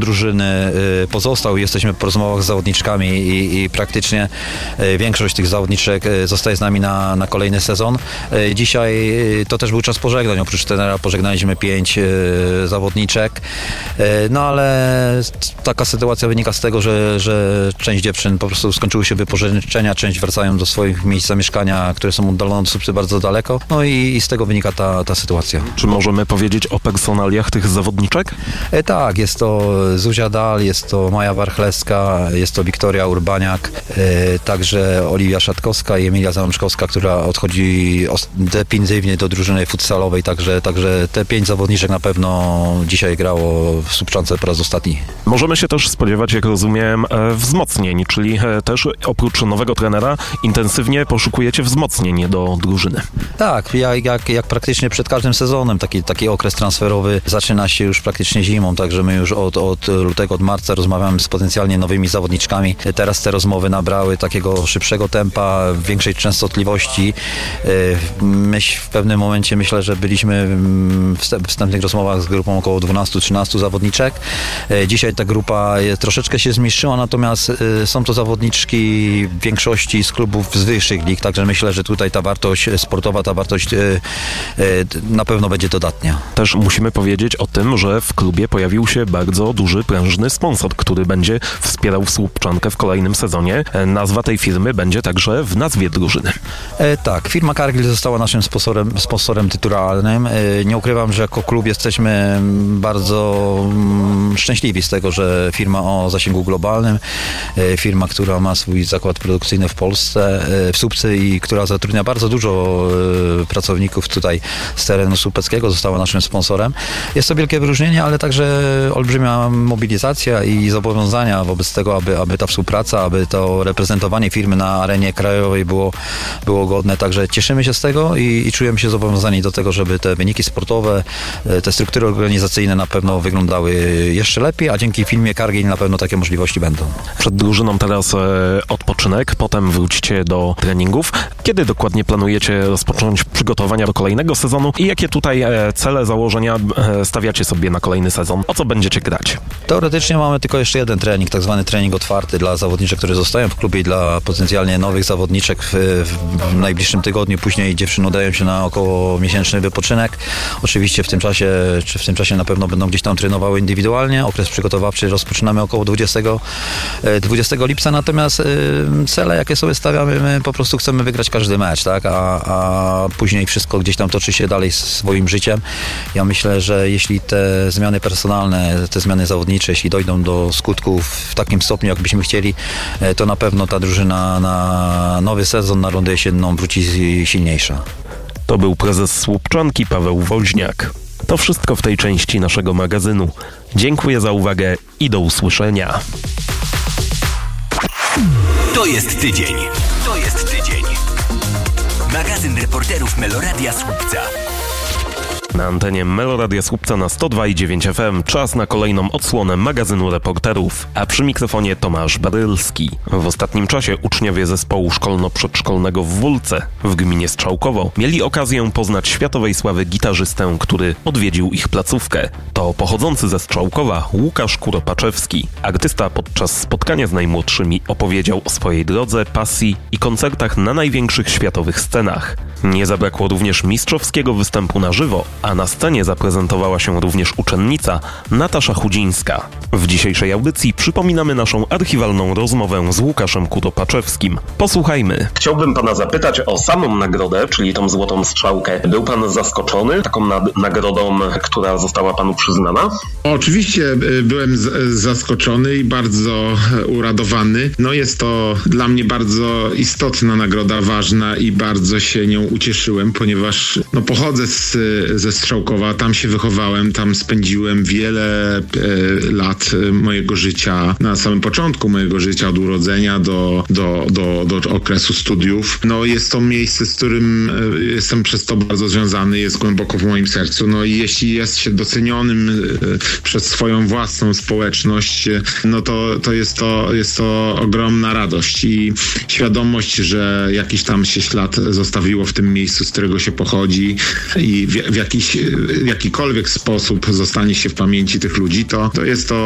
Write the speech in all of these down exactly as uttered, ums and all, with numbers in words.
drużyny pozostał. Jesteśmy po rozmowach z zawodniczkami i, i praktycznie większość tych zawodniczek zostaje z nami na, na kolejny sezon. Dzisiaj to też był czas pożegnań. Oprócz trenera pożegnaliśmy pięć zawodniczek. No ale taka sytuacja wynika z tego, że, że część dziewczyn po prostu skończyły się wypożyczenia, część wracają do swoich miejsc zamieszkania, które są oddalone od Słupcy bardzo daleko. No i, i z tego wynika ta, ta sytuacja. Czy możemy powiedzieć o personaliach tych zawodniczek? E, tak, jest to Zuzia Dal, jest to Maja Warchlewska, jest to Wiktoria Urbaniak, e, także Oliwia Szatkowska i Emilia Zamączkowska, która odchodzi definitywnie do drużyny futsalowej, także, także te pięć zawodniczek na pewno dzisiaj grało w Słupczance po raz ostatni. Możemy się też spodziewać, jak rozumiem, wzmocnień, czyli też oprócz nowego trenera intensywnie poszukujecie wzmocnień do drużyny. Tak, jak, jak, jak praktycznie przed każdym sezonem taki, taki okres transferowy zaczyna się już praktycznie zimą, także my już od, od lutego, od marca rozmawiamy z potencjalnie nowymi zawodniczkami. Teraz te rozmowy nabrały takiego szybszego tempa, większej częstotliwości. My w pewnym momencie myślę, że byliśmy w wstępnych rozmowach z grupą około dwunastu trzynastu zawodniczek. Dzisiaj ta grupa troszeczkę się zmniejszyła, natomiast są to zawodniczki w większości z klubów z wyższych lig, także myślę, że tutaj ta wartość sportowa, ta wartość na pewno będzie dodatnia. Też musimy powiedzieć o tym, że w klubie pojawił się bardzo duży, prężny sponsor, który będzie wspierał Słupczankę w kolejnym sezonie. Nazwa tej firmy będzie także w nazwie drużyny. E, tak, firma Cargill została naszym sponsorem, sponsorem tytularnym. E, nie ukrywam, że jako klub jesteśmy bardzo mm, szczęśliwi z tego, że firma o zasięgu globalnym, e, firma, która ma swój zakład produkcyjny w Polsce, e, w Słupcy i która zatrudnia bardzo dużo e, pracowników tutaj z terenu słupeckiego, została naszym sponsorem. Jest to wielkie wyróżnienie, ale także olbrzymia mobilizacja i zobowiązania wobec tego, aby, aby ta współpraca, aby to reprezentowanie firmy na arenie krajowej było, było godne. Także cieszymy się z tego i, i czujemy się zobowiązani do tego, żeby te wyniki sportowe, te struktury organizacyjne na pewno wyglądały jeszcze lepiej, a dzięki firmie Cargill na pewno takie możliwości będą. Przed drużyną teraz e, odpoczynek, potem wrócicie do treningów. Kiedy dokładnie planujecie rozpocząć przygotowania do kolejnego sezonu i jakie tutaj e, cele, założenia e, stawiacie sobie na kolejny sezon? O co będziecie grać? Teoretycznie mamy tylko jeszcze jeden trening, tak zwany trening otwarty dla zawodniczek, które zostają w klubie i dla potencjalnie nowych zawodniczek w, w najbliższym tygodniu. Później dziewczyny udają się na około miesięczny wypoczynek. Oczywiście w tym czasie, czy w tym czasie na pewno będą gdzieś tam trenowały indywidualnie. Okres przygotowawczy rozpoczynamy około dwudziestego lipca, natomiast cele, jakie sobie stawiamy, my po prostu chcemy wygrać każdy mecz, tak? A, a później wszystko gdzieś tam toczy się dalej swoim życiem. Ja myślę, że jeśli te zmiany personalne, te zmiany zawodnicze, jeśli dojdą do skutków w takim stopniu, jakbyśmy chcieli, to na pewno ta drużyna na nowy sezon, na rundę jesienną wróci silniejsza. To był prezes Słupczanki Paweł Woźniak. To wszystko w tej części naszego magazynu. Dziękuję za uwagę i do usłyszenia. To jest tydzień. To jest tydzień. Magazyn reporterów Meloradia Słupca. Na antenie Meloradia Słupca na sto dwa i dziewięć F M czas na kolejną odsłonę magazynu reporterów, a przy mikrofonie Tomasz Barylski. W ostatnim czasie uczniowie zespołu szkolno-przedszkolnego w Wólce w gminie Strzałkowo mieli okazję poznać światowej sławy gitarzystę, który odwiedził ich placówkę. To pochodzący ze Strzałkowa Łukasz Kuropaczewski. Artysta podczas spotkania z najmłodszymi opowiedział o swojej drodze, pasji i koncertach na największych światowych scenach. Nie zabrakło również mistrzowskiego występu na żywo, a na scenie zaprezentowała się również uczennica Natasza Chudzińska. W dzisiejszej audycji przypominamy naszą archiwalną rozmowę z Łukaszem Kuropaczewskim. Posłuchajmy. Chciałbym pana zapytać o samą nagrodę, czyli tą złotą strzałkę. Był pan zaskoczony taką nad- nagrodą, która została panu przyznana? Oczywiście byłem z- zaskoczony i bardzo uradowany. No jest to dla mnie bardzo istotna nagroda, ważna i bardzo się nią ucieszyłem, ponieważ no, pochodzę z, ze Strzałkowa, tam się wychowałem, tam spędziłem wiele e, lat mojego życia, na samym początku mojego życia, od urodzenia do, do, do, do okresu studiów. No jest to miejsce, z którym e, jestem przez to bardzo związany, jest głęboko w moim sercu. No i jeśli jest się docenionym e, przez swoją własną społeczność, e, no to, to, jest to jest to ogromna radość i świadomość, że jakiś tam się ślad zostawiło w tym miejscu, z którego się pochodzi i w, w, jakiś, w jakikolwiek sposób zostanie się w pamięci tych ludzi, to, to jest to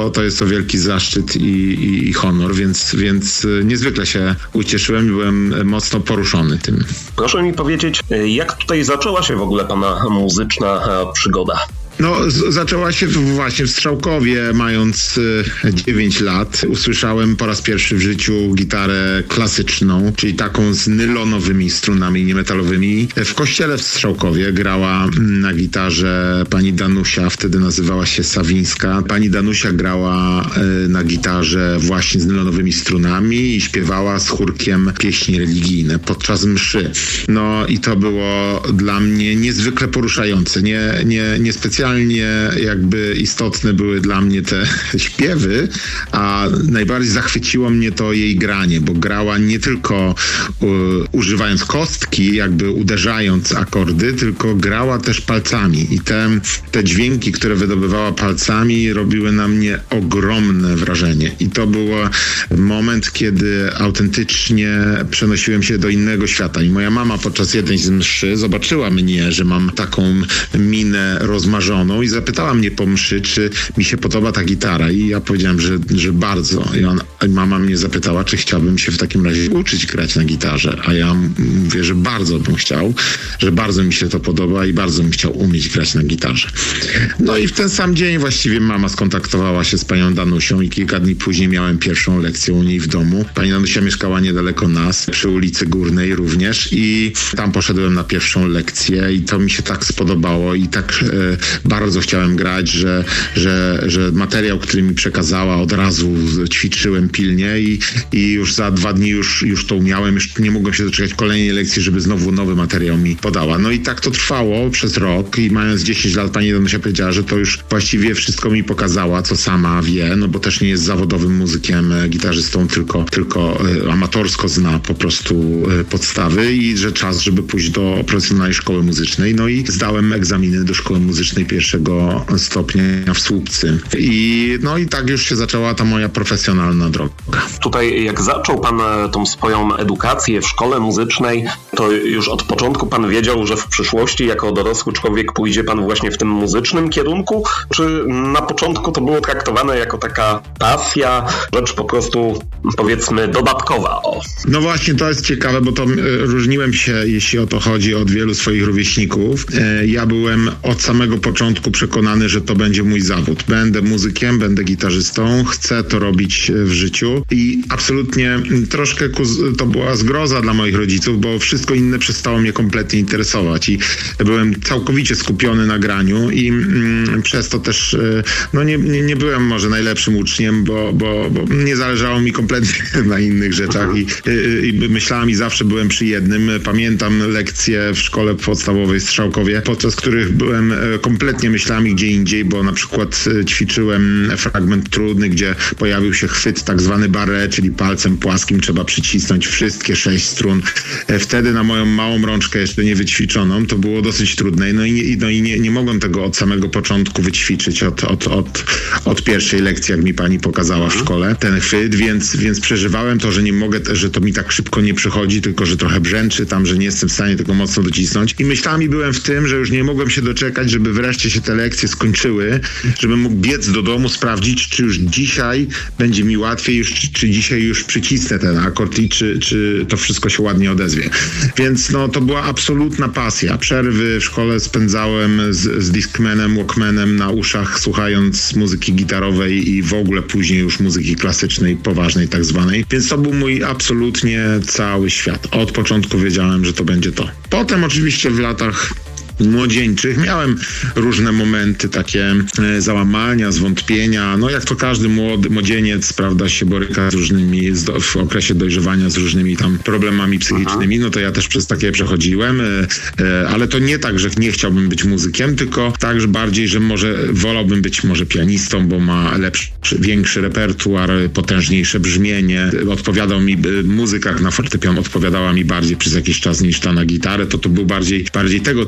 to, to jest to wielki zaszczyt i, i, i honor, więc, więc niezwykle się ucieszyłem i byłem mocno poruszony tym. Proszę mi powiedzieć, jak tutaj zaczęła się w ogóle pana muzyczna przygoda? No, z- zaczęła się właśnie w Strzałkowie, mając y, dziewięć lat. Usłyszałem po raz pierwszy w życiu gitarę klasyczną, czyli taką z nylonowymi strunami niemetalowymi. W kościele w Strzałkowie grała na gitarze pani Danusia, wtedy nazywała się Sawińska. Pani Danusia grała y, na gitarze właśnie z nylonowymi strunami i śpiewała z chórkiem pieśni religijne podczas mszy. No i to było dla mnie niezwykle poruszające. Nie, nie, nie specjalnie jakby istotne były dla mnie te śpiewy, a najbardziej zachwyciło mnie to jej granie, bo grała nie tylko u, używając kostki, jakby uderzając akordy, tylko grała też palcami i te, te dźwięki, które wydobywała palcami, robiły na mnie ogromne wrażenie i to był moment, kiedy autentycznie przenosiłem się do innego świata i moja mama podczas jednej z mszy zobaczyła mnie, że mam taką minę rozmarzoną i zapytała mnie po mszy, czy mi się podoba ta gitara i ja powiedziałem, że, że bardzo. I, on, i mama mnie zapytała, czy chciałbym się w takim razie uczyć grać na gitarze, a ja mówię, że bardzo bym chciał, że bardzo mi się to podoba i bardzo bym chciał umieć grać na gitarze. No i w ten sam dzień właściwie mama skontaktowała się z panią Danusią i kilka dni później miałem pierwszą lekcję u niej w domu. Pani Danusia mieszkała niedaleko nas, przy ulicy Górnej również i tam poszedłem na pierwszą lekcję i to mi się tak spodobało i tak e, bardzo chciałem grać, że, że, że materiał, który mi przekazała, od razu ćwiczyłem pilnie i, i już za dwa dni już, już to umiałem, już nie mogłem się doczekać kolejnej lekcji, żeby znowu nowy materiał mi podała. No i tak to trwało przez rok i mając dziesięć lat pani Danusia powiedziała, że to już właściwie wszystko mi pokazała, co sama wie, no bo też nie jest zawodowym muzykiem, gitarzystą, tylko, tylko amatorsko zna po prostu podstawy i że czas, żeby pójść do profesjonalnej szkoły muzycznej. No i zdałem egzaminy do szkoły muzycznej pierwszego stopnia w Słupcy. I no i tak już się zaczęła ta moja profesjonalna droga. Tutaj jak zaczął pan tą swoją edukację w szkole muzycznej, to już od początku pan wiedział, że w przyszłości jako dorosły człowiek pójdzie pan właśnie w tym muzycznym kierunku? Czy na początku to było traktowane jako taka pasja, rzecz po prostu powiedzmy dodatkowa? O. No właśnie, to jest ciekawe, bo to y, różniłem się, jeśli o to chodzi, od wielu swoich rówieśników. Y, ja byłem od samego początku przekonany, że to będzie mój zawód. Będę muzykiem, będę gitarzystą, chcę to robić w życiu i absolutnie troszkę ku- to była zgroza dla moich rodziców, bo wszystko inne przestało mnie kompletnie interesować i byłem całkowicie skupiony na graniu i mm, przez to też y, no nie, nie, nie byłem może najlepszym uczniem, bo, bo, bo nie zależało mi kompletnie na innych rzeczach i, i, i myślałem i zawsze byłem przy jednym. Pamiętam lekcje w szkole podstawowej w Strzałkowie, podczas których byłem kompletnie myślami gdzie indziej, bo na przykład ćwiczyłem fragment trudny, gdzie pojawił się chwyt tak zwany barré, czyli palcem płaskim trzeba przycisnąć wszystkie sześć strun. Wtedy na moją małą rączkę jeszcze nie wyćwiczoną to było dosyć trudne. No i, no i nie, nie mogłem tego od samego początku wyćwiczyć, od, od, od, od pierwszej lekcji, jak mi pani pokazała w szkole, ten chwyt, więc, więc przeżywałem to, że nie mogę, że to mi tak szybko nie przychodzi, tylko że trochę brzęczy tam, że nie jestem w stanie tego mocno docisnąć. I myślami byłem w tym, że już nie mogłem się doczekać, żeby wreszcie się te lekcje skończyły, żebym mógł biec do domu, sprawdzić, czy już dzisiaj będzie mi łatwiej, już, czy, czy dzisiaj już przycisnę ten akord i czy, czy to wszystko się ładnie odezwie. Więc no, to była absolutna pasja. Przerwy w szkole spędzałem z, z Discmanem, Walkmanem na uszach, słuchając muzyki gitarowej i w ogóle później już muzyki klasycznej, poważnej tak zwanej. Więc to był mój absolutnie cały świat. Od początku wiedziałem, że to będzie to. Potem oczywiście w latach młodzieńczych miałem różne momenty, takie e, załamania, zwątpienia. No jak to każdy młody, młodzieniec, prawda, się boryka z różnymi, z do, w okresie dojrzewania z różnymi tam problemami psychicznymi, no to ja też przez takie przechodziłem, e, e, ale to nie tak, że nie chciałbym być muzykiem, tylko tak, że bardziej, że może wolałbym być może pianistą, bo ma lepszy, większy repertuar, potężniejsze brzmienie. Odpowiadał mi, muzyka na fortepian odpowiadała mi bardziej przez jakiś czas niż ta na gitarę, to to był bardziej, bardziej tego typu rozterki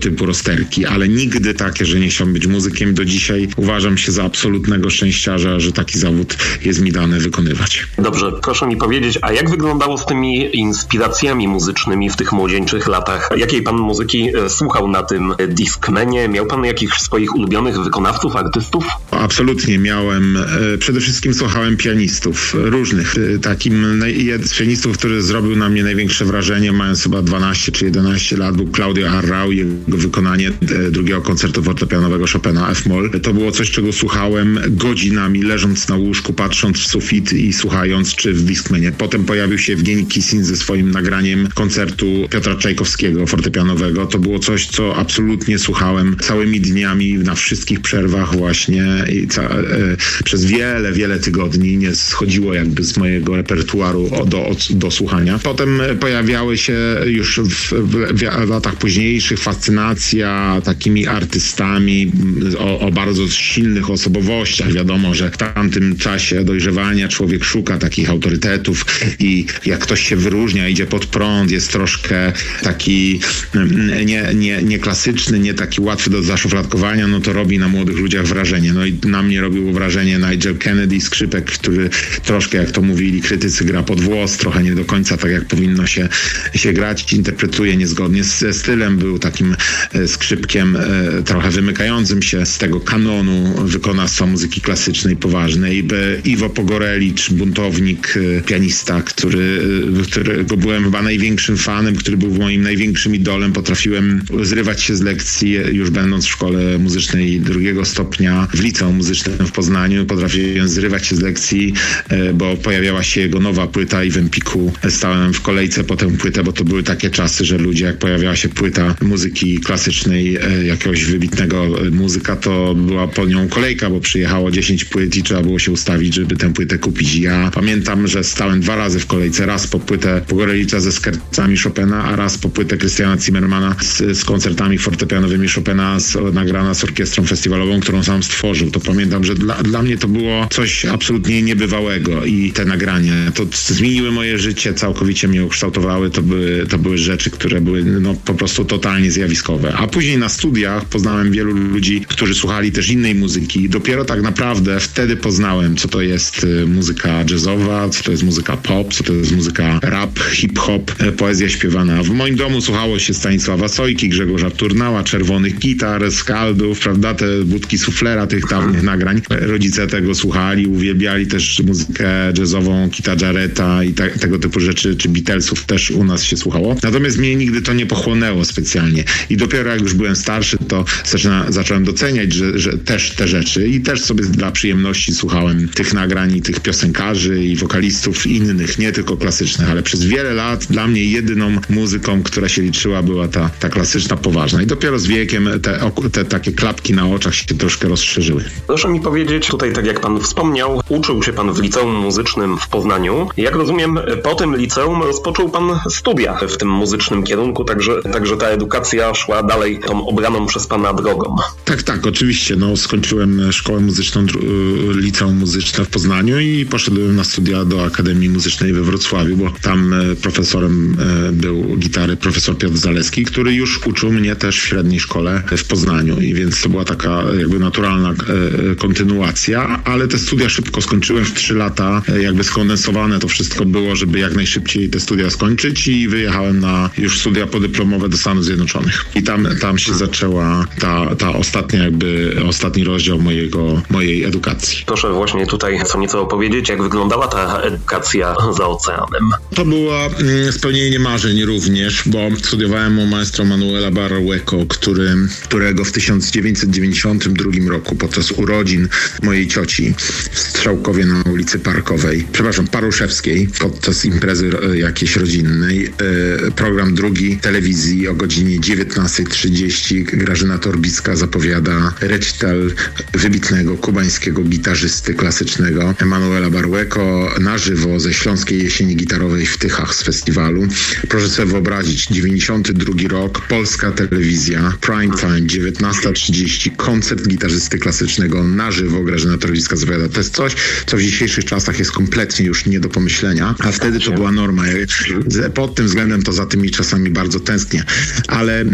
usterki, ale nigdy takie, że nie chciałbym być muzykiem. Do dzisiaj uważam się za absolutnego szczęściarza, że taki zawód jest mi dane wykonywać. Dobrze, proszę mi powiedzieć, a jak wyglądało z tymi inspiracjami muzycznymi w tych młodzieńczych latach? Jakiej pan muzyki słuchał na tym Discmanie? Miał pan jakichś swoich ulubionych wykonawców, artystów? Absolutnie miałem. Przede wszystkim słuchałem pianistów różnych. Takim jeden z pianistów, który zrobił na mnie największe wrażenie, mając chyba dwanaście czy jedenaście lat, był Claudio Arrau, jego wykonanie drugiego koncertu fortepianowego Chopina F-moll. To było coś, czego słuchałem godzinami, leżąc na łóżku, patrząc w sufit i słuchając, czy w Discmanie. Potem pojawił się Evgeni Kissin ze swoim nagraniem koncertu Piotra Czajkowskiego fortepianowego. To było coś, co absolutnie słuchałem całymi dniami, na wszystkich przerwach właśnie i ca- e, przez wiele, wiele tygodni nie schodziło jakby z mojego repertuaru do, do słuchania. Potem pojawiały się już w, w, w latach późniejszych fascynacja takimi artystami o, o bardzo silnych osobowościach. Wiadomo, że w tamtym czasie dojrzewania człowiek szuka takich autorytetów i jak ktoś się wyróżnia, idzie pod prąd, jest troszkę taki nie, nie, nie klasyczny, nie taki łatwy do zaszufladkowania, no to robi na młodych ludziach wrażenie. No i na mnie robiło wrażenie Nigel Kennedy, skrzypek, który troszkę, jak to mówili krytycy, gra pod włos, trochę nie do końca tak, jak powinno się, się grać, interpretuje niezgodnie ze stylem, był takim skrzypkiem trochę wymykającym się z tego kanonu wykonawstwa muzyki klasycznej poważnej. Iwo Pogorelicz, buntownik, pianista, który, którego byłem chyba największym fanem, który był moim największym idolem. Potrafiłem zrywać się z lekcji, już będąc w szkole muzycznej drugiego stopnia, w liceum muzycznym w Poznaniu. Potrafiłem zrywać się z lekcji, bo pojawiała się jego nowa płyta i w Empiku stałem w kolejce po tę płytę, bo to były takie czasy, że ludzie, jak pojawiała się płyta muzyki klasycznej jakiegoś wybitnego muzyka, to była po nią kolejka, bo przyjechało dziesięć płyt i trzeba było się ustawić, żeby tę płytę kupić. Ja pamiętam, że stałem dwa razy w kolejce, raz po płytę Pogorelicza ze skercami Chopina, a raz po płytę Christiana Zimmermana z, z koncertami fortepianowymi Chopina, z, nagrana z orkiestrą festiwalową, którą sam stworzył. To pamiętam, że dla, dla mnie to było coś absolutnie niebywałego i te nagrania, to zmieniły moje życie, całkowicie mnie ukształtowały. To były, to były rzeczy, które były no, po prostu totalnie zjawiskowe. A później na studiach poznałem wielu ludzi, którzy słuchali też innej muzyki. Dopiero tak naprawdę wtedy poznałem, co to jest muzyka jazzowa, co to jest muzyka pop, co to jest muzyka rap, hip-hop, poezja śpiewana. W moim domu słuchało się Stanisława Sojki, Grzegorza Turnała, Czerwonych Gitar, Skaldów, prawda, te budki suflera tych dawnych nagrań. Rodzice tego słuchali, uwielbiali też muzykę jazzową, Kita Jarretta i te, tego typu rzeczy, czy Beatlesów też u nas się słuchało. Natomiast mnie nigdy to nie pochłonęło specjalnie. I dopiero jak już byłem starszy, to zaczyna, zacząłem doceniać, że, że też te rzeczy i też sobie dla przyjemności słuchałem tych nagrań i tych piosenkarzy i wokalistów innych, nie tylko klasycznych, ale przez wiele lat dla mnie jedyną muzyką, która się liczyła, była ta, ta klasyczna, poważna. I dopiero z wiekiem te, te takie klapki na oczach się troszkę rozszerzyły. Proszę mi powiedzieć, tutaj tak jak pan wspomniał, uczył się pan w liceum muzycznym w Poznaniu. Jak rozumiem, po tym liceum rozpoczął pan studia w tym muzycznym kierunku, także, także ta edukacja szła dalej tą obraną przez pana drogą. Tak, tak, oczywiście. No, skończyłem szkołę muzyczną, liceum muzyczne w Poznaniu i poszedłem na studia do Akademii Muzycznej we Wrocławiu, bo tam profesorem był gitary profesor Piotr Zaleski, który już uczył mnie też w średniej szkole w Poznaniu i więc to była taka jakby naturalna kontynuacja, ale te studia szybko skończyłem w trzy lata, jakby skondensowane to wszystko było, żeby jak najszybciej te studia skończyć i wyjechałem na już studia podyplomowe do Stanów Zjednoczonych. I tam, tam się zaczęła ta, ta ostatnia jakby, ostatni rozdział mojego, mojej edukacji. Proszę właśnie tutaj co nieco opowiedzieć, jak wyglądała ta edukacja za oceanem. To było mm, spełnienie marzeń również, bo studiowałem u maestro Manuela Barrueco, który, którego w tysiąc dziewięćset dziewięćdziesiątym drugim roku podczas urodzin mojej cioci w Strzałkowie na ulicy Parkowej, przepraszam, Paruszewskiej, podczas imprezy jakiejś rodzinnej, e, program drugi telewizji o godzinie dziewiętnastej trzydzieści Grażyna Torbicka zapowiada recital wybitnego kubańskiego gitarzysty klasycznego Manuela Barrueco na żywo ze Śląskiej Jesieni Gitarowej w Tychach z festiwalu. Proszę sobie wyobrazić, dziewięćdziesiąty drugi rok, polska telewizja, prime time, dziewiętnasta trzydzieści, koncert gitarzysty klasycznego na żywo, Grażyna Torbicka zapowiada. To jest coś, co w dzisiejszych czasach jest kompletnie już nie do pomyślenia, a wtedy to była norma. Pod tym względem to za tymi czasami bardzo tęsknię. Ale m,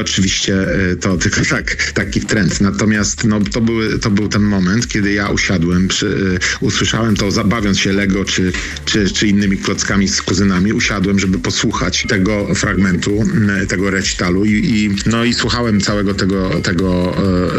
oczywiście to tylko tak, taki trend. Natomiast no, to, były, to był ten moment, kiedy ja usiadłem, przy, usłyszałem to, zabawiąc się Lego czy, czy, czy innymi klockami z kuzynami, usiadłem, żeby posłuchać tego fragmentu, tego recitalu i, i, no, i słuchałem całego tego, tego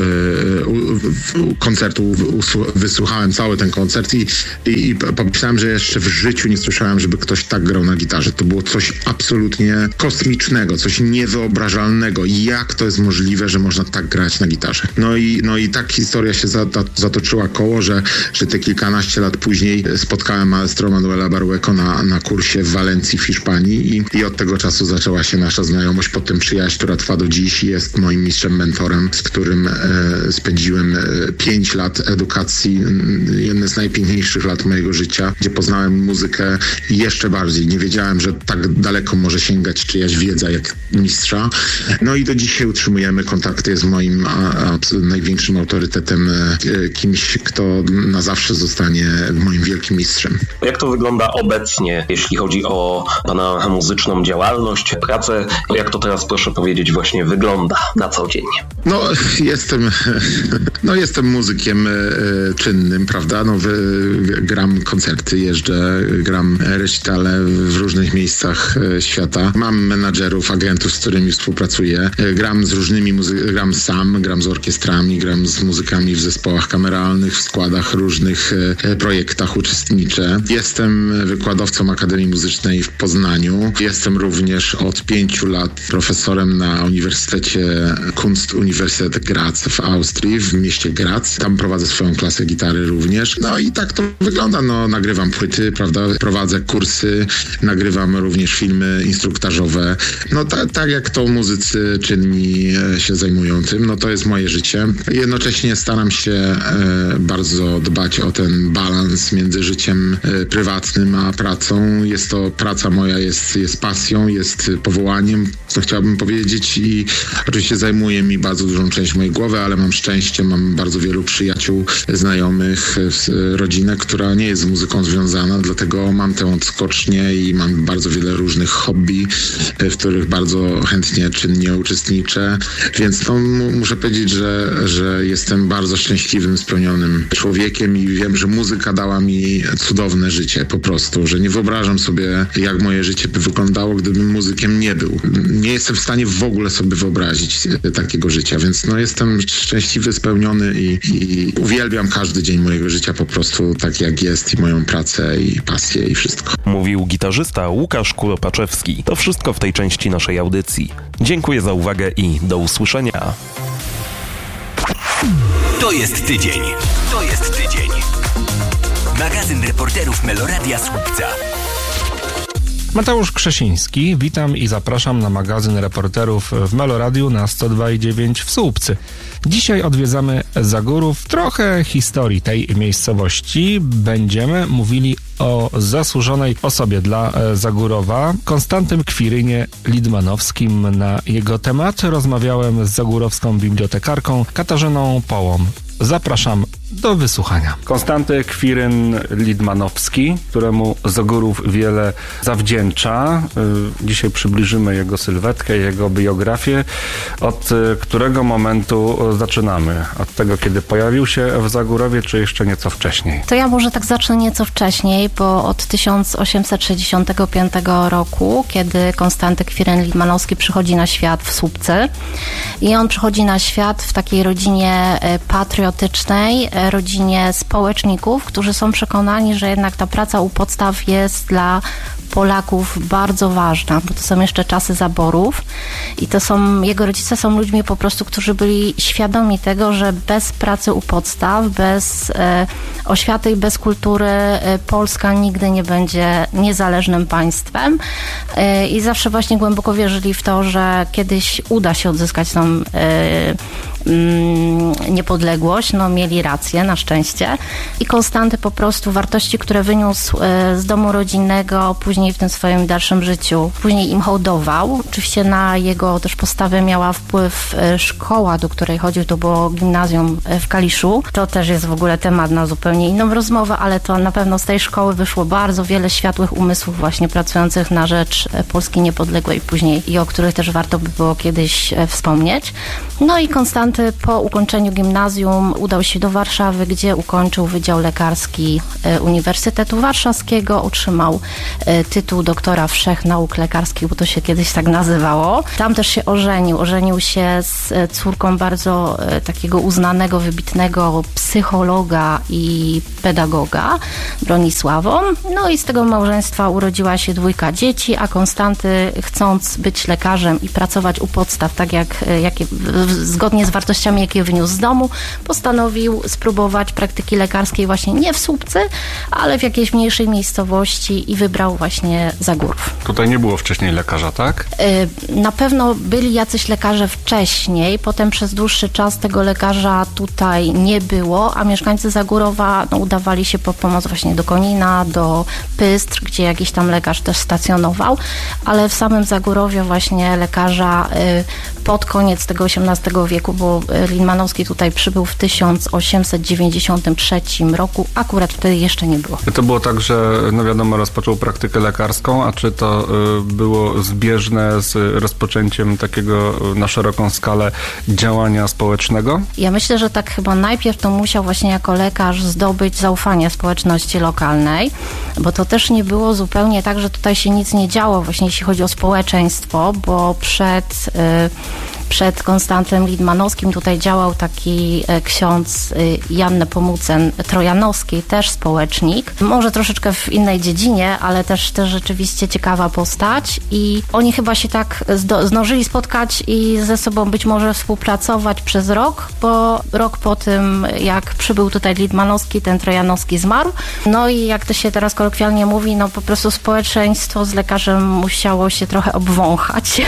e, e, koncertu, wysłuchałem cały ten koncert i, i, i pomyślałem, że jeszcze w życiu nie słyszałem, żeby ktoś tak grał na gitarze. To było coś absolutnie kosmicznego, coś niewyobrażalnego. Jak to jest możliwe, że można tak grać na gitarze? No i, no i tak historia się zatoczyła koło, że, że te kilkanaście lat później spotkałem maestro Manuela Barueco na, na kursie w Walencji w Hiszpanii i, i od tego czasu zaczęła się nasza znajomość, potem przyjaźń, która trwa do dziś i jest moim mistrzem, mentorem, z którym e, spędziłem e, pięć lat edukacji, jedne z najpiękniejszych lat mojego życia, gdzie poznałem muzykę jeszcze bardziej. Nie wiedziałem, że tak daleko może sięgać czyjaś wiedza jak mistrza. No i do dzisiaj utrzymujemy kontakty, jest moim a, a, największym autorytetem, e, kimś, kto na zawsze zostanie moim wielkim mistrzem. Jak to wygląda obecnie, jeśli chodzi o pana muzyczną działalność, pracę? Jak to teraz, proszę powiedzieć, właśnie wygląda na co dzień? No, jestem, no, jestem muzykiem e, czynnym, prawda? No, w, gram koncerty, jeżdżę, gram recitale w różnych miejscach e, świata. Mam menadżerów, agentów, z którymi współpracuję. E, gram z różnymi muzy- gram sam, gram z orkiestrami, gram z muzykami w zespołach kameralnych, w składach różnych e, projektach uczestniczę. Jestem wykładowcą Akademii Muzycznej w Poznaniu. Jestem również od pięciu lat profesorem na Uniwersytecie Kunstuniversität Graz w Austrii, w mieście Graz. Tam prowadzę swoją klasę gitary również. No i tak to wygląda. No, nagrywam płyty, prawda? Prowadzę kursy, nagrywam również filmy instruktażowe. No tak, tak jak to muzycy czynni się zajmują tym, no to jest moje życie. Jednocześnie staram się e, bardzo dbać o ten balans między życiem e, prywatnym a pracą. Jest to praca moja, jest, jest pasją, jest powołaniem, co chciałbym powiedzieć, i oczywiście zajmuje mi bardzo dużą część mojej głowy, ale mam szczęście, mam bardzo wielu przyjaciół, znajomych, rodzinę, która nie jest z muzyką związana, dlatego mam tę odskocznię i mam bardzo wiele różnych hobby, w których bardzo chętnie, czynnie uczestniczę, więc no, muszę powiedzieć, że, że jestem bardzo szczęśliwym, spełnionym człowiekiem i wiem, że muzyka dała mi cudowne życie po prostu, że nie wyobrażam sobie, jak moje życie by wyglądało, gdybym muzykiem nie był. Nie jestem w stanie w ogóle sobie wyobrazić takiego życia, więc no jestem szczęśliwy, spełniony i, i uwielbiam każdy dzień mojego życia po prostu tak jak jest i moją pracę i pasję i wszystko. Mówił gitarzysta Łukasz Kuropaczewski. To wszystko w tej części naszej audycji. Dziękuję za uwagę i do usłyszenia. To jest tydzień. To jest tydzień. Magazyn reporterów Meloradia Słupca. Mateusz Krzesiński, witam i zapraszam na magazyn reporterów w Meloradiu na sto dwa i dziewięć w Słupcy. Dzisiaj odwiedzamy Zagórów, trochę historii tej miejscowości. Będziemy mówili o zasłużonej osobie dla Zagórowa, Konstantym Kwirynie Lidmanowskim. Na jego temat rozmawiałem z zagórowską bibliotekarką Katarzyną Połą. Zapraszam do wysłuchania. Konstanty Kwiryn Lidmanowski, któremu Zagórów wiele zawdzięcza. Dzisiaj przybliżymy jego sylwetkę, jego biografię. Od którego momentu zaczynamy? Od tego, kiedy pojawił się w Zagórowie, czy jeszcze nieco wcześniej? To ja może tak zacznę nieco wcześniej, bo od tysiąc osiemset sześćdziesiątego piątego roku, kiedy Konstanty Kwiryn Lidmanowski przychodzi na świat w Słupcy i on przychodzi na świat w takiej rodzinie patriotycznej, rodzinie społeczników, którzy są przekonani, że jednak ta praca u podstaw jest dla Polaków bardzo ważna, bo to są jeszcze czasy zaborów i to są, jego rodzice są ludźmi po prostu, którzy byli świadomi tego, że bez pracy u podstaw, bez e, oświaty i bez kultury e, Polska nigdy nie będzie niezależnym państwem e, i zawsze właśnie głęboko wierzyli w to, że kiedyś uda się odzyskać tą e, mm, niepodległość. No mieli rację, na szczęście. I Konstanty po prostu wartości, które wyniósł z domu rodzinnego, później w tym swoim dalszym życiu, później im hołdował. Oczywiście na jego też postawę miała wpływ szkoła, do której chodził, to było gimnazjum w Kaliszu. To też jest w ogóle temat na zupełnie inną rozmowę, ale to na pewno z tej szkoły wyszło bardzo wiele światłych umysłów właśnie pracujących na rzecz Polski niepodległej później i o których też warto by było kiedyś wspomnieć. No i Konstanty po ukończeniu gimnazjum udał się do Warszawy, gdzie ukończył Wydział Lekarski Uniwersytetu Warszawskiego, otrzymał tytuł doktora wszechnauk lekarskich, bo to się kiedyś tak nazywało. Tam też się ożenił. Ożenił się z córką bardzo takiego uznanego, wybitnego psychologa i pedagoga, Bronisławą. No i z tego małżeństwa urodziła się dwójka dzieci, a Konstanty, chcąc być lekarzem i pracować u podstaw, tak jak, jak zgodnie z wartościami, jakie wyniósł z domu, postanowił spróbować praktyki lekarskiej właśnie nie w Słupcy, ale w jakiejś mniejszej miejscowości i wybrał właśnie Zagórów. Tutaj nie było wcześniej lekarza, tak? Na pewno byli jacyś lekarze wcześniej, potem przez dłuższy czas tego lekarza tutaj nie było, a mieszkańcy Zagórowa no, udawali się po pomoc właśnie do Konina, do Pystr, gdzie jakiś tam lekarz też stacjonował, ale w samym Zagórowie właśnie lekarza pod koniec tego osiemnastego wieku, bo Lindmanowski tutaj przybył w tysiąc osiemset dziewięćdziesiątym trzecim roku, akurat wtedy jeszcze nie było. To było tak, że no wiadomo, rozpoczął praktykę lekarską, a czy to y, było zbieżne z rozpoczęciem takiego na szeroką skalę działania społecznego? Ja myślę, że tak chyba najpierw to musiał właśnie jako lekarz zdobyć zaufanie społeczności lokalnej, bo to też nie było zupełnie tak, że tutaj się nic nie działo, właśnie jeśli chodzi o społeczeństwo, bo przed... Y, Przed Konstantem Lindmanowskim tutaj działał taki ksiądz Jan Nepomucen Trojanowski, też społecznik. Może troszeczkę w innej dziedzinie, ale też, też rzeczywiście ciekawa postać i oni chyba się tak zdo- zdążyli spotkać i ze sobą być może współpracować przez rok, bo rok po tym, jak przybył tutaj Lindmanowski, ten Trojanowski zmarł. No i jak to się teraz kolokwialnie mówi, no po prostu społeczeństwo z lekarzem musiało się trochę obwąchać.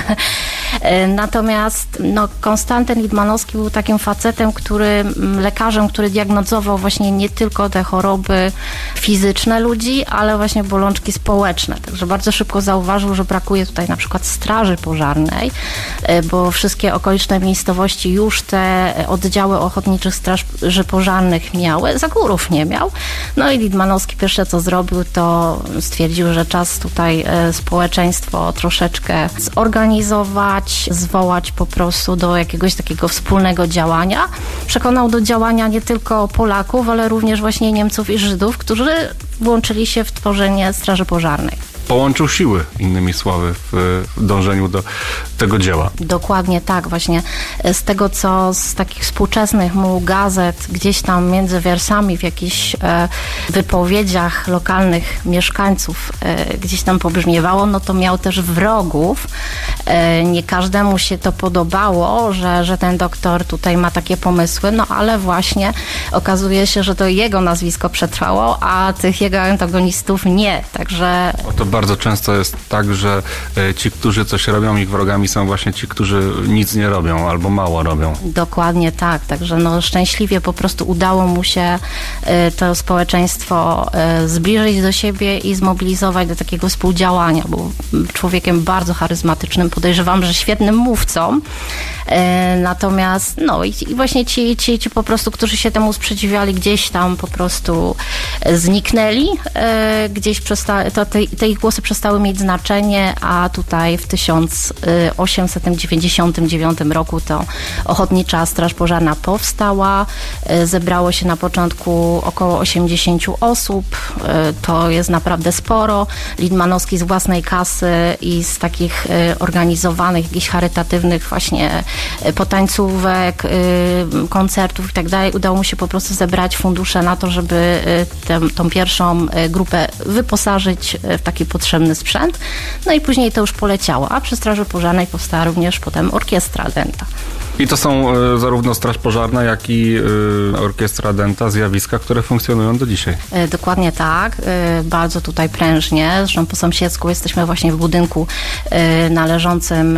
Natomiast no, Konstanty Lindmanowski był takim facetem, który, lekarzem, który diagnozował właśnie nie tylko te choroby fizyczne ludzi, ale właśnie bolączki społeczne. Także bardzo szybko zauważył, że brakuje tutaj na przykład straży pożarnej, bo wszystkie okoliczne miejscowości już te oddziały ochotniczych straży pożarnych miały, Zagórów nie miał. No i Lindmanowski pierwsze co zrobił, to stwierdził, że czas tutaj społeczeństwo troszeczkę zorganizować, zwołać po prostu do jakiegoś takiego wspólnego działania. Przekonał do działania nie tylko Polaków, ale również właśnie Niemców i Żydów, którzy włączyli się w tworzenie Straży Pożarnej. Połączył siły, innymi słowy, w dążeniu do tego dzieła. Dokładnie tak, właśnie z tego, co z takich współczesnych mu gazet gdzieś tam między wiersami w jakichś e, wypowiedziach lokalnych mieszkańców e, gdzieś tam pobrzmiewało, no to miał też wrogów. E, nie każdemu się to podobało, że, że ten doktor tutaj ma takie pomysły, no ale właśnie okazuje się, że to jego nazwisko przetrwało, a tych jego antagonistów nie, także... To bardzo często jest tak, że ci, którzy coś robią, ich wrogami są właśnie ci, którzy nic nie robią albo mało robią. Dokładnie tak, także no szczęśliwie po prostu udało mu się to społeczeństwo zbliżyć do siebie i zmobilizować do takiego współdziałania. Był człowiekiem bardzo charyzmatycznym, podejrzewam, że świetnym mówcą. Natomiast no i właśnie ci, ci, ci po prostu, którzy się temu sprzeciwiali, gdzieś tam po prostu zniknęli, gdzieś przesta- to te, te ich głosy przestały mieć znaczenie, a tutaj w tysiąc osiemset dziewięćdziesiątym dziewiątym roku to Ochotnicza Straż Pożarna powstała. Zebrało się na początku około osiemdziesiąt osób. To jest naprawdę sporo. Lindmanowski z własnej kasy i z takich organizowanych, jakichś charytatywnych właśnie potańcówek, koncertów i tak dalej, udało mu się po prostu zebrać fundusze na to, żeby tę, tą pierwszą grupę wyposażyć w taki potrzebny sprzęt. No i później to już poleciało, a przy Straży Pożarnej powstała również potem orkiestra Denta. I to są y, zarówno Straż Pożarna, jak i y, Orkiestra Dęta, zjawiska, które funkcjonują do dzisiaj. Y, dokładnie tak. Y, bardzo tutaj prężnie. Zresztą po sąsiedzku jesteśmy właśnie w budynku y, należącym y,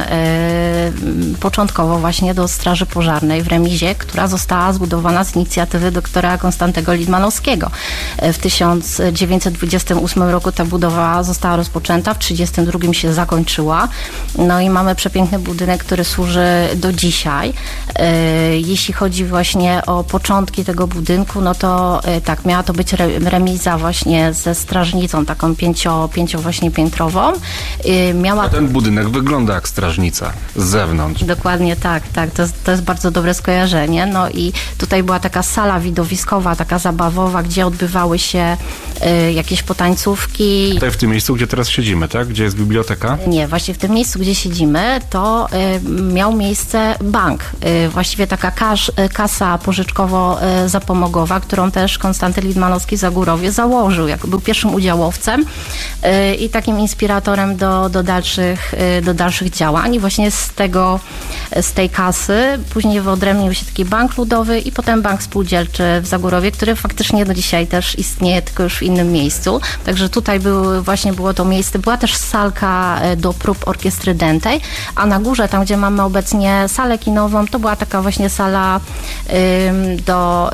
początkowo właśnie do Straży Pożarnej w Remizie, która została zbudowana z inicjatywy doktora Konstantego Lidmanowskiego. Y, w tysiąc dziewięćset dwudziestym ósmym roku ta budowa została rozpoczęta, w trzydziestym drugim się zakończyła. No i mamy przepiękny budynek, który służy do dzisiaj. Jeśli chodzi właśnie o początki tego budynku, no to tak, miała to być remiza właśnie ze strażnicą, taką pięcio, pięcio właśnie piętrową. Miała... A ten budynek wygląda jak strażnica z zewnątrz. Dokładnie tak, tak. To jest, to jest bardzo dobre skojarzenie. No i tutaj była taka sala widowiskowa, taka zabawowa, gdzie odbywały się y, jakieś potańcówki. Tutaj w tym miejscu, gdzie teraz siedzimy, tak? Gdzie jest biblioteka? Nie, właśnie w tym miejscu, gdzie siedzimy, to y, miał miejsce bank. Y, właściwie taka kas, kasa pożyczkowo-zapomogowa, którą też Konstanty Lidmanowski Zagórowie założył. Jak był pierwszym udziałowcem y, i takim inspiratorem do, do, dalszych, y, do dalszych działań. I właśnie z tego, z tej kasy później wyodrębnił się taki bank ludowy i potem bank spółdzielczy w Zagórowie, który faktycznie do dzisiaj też istnieje, tylko już w innym miejscu. Także tutaj był, właśnie było to miejsce. Była też salka do prób orkiestry dętej, a na górze, tam gdzie mamy obecnie salę kinową, to była taka właśnie sala ym, do